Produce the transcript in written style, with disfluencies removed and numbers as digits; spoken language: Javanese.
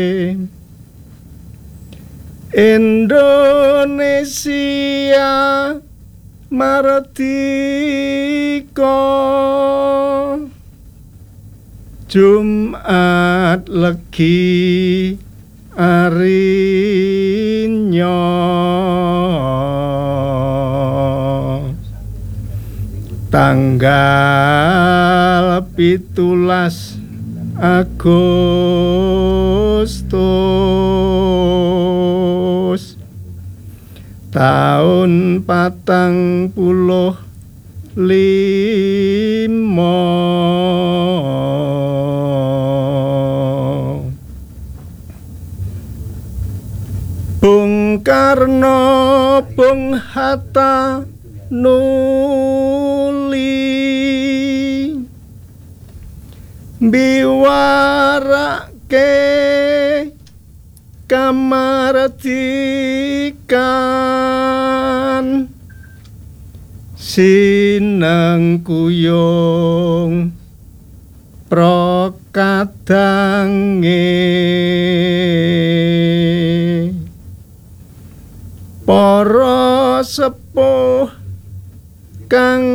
Indonesia Mardika Jumat Legi Arinyo tanggal 17 Agustus tahun 45 Bung Karno Bung Hatta nuli biwarake kamardikan sinengkuyung prakadange para sepuh kang